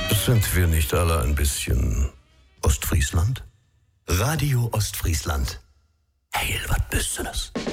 Sind wir nicht alle ein bisschen Ostfriesland? Radio Ostfriesland. Heil, was bist du das?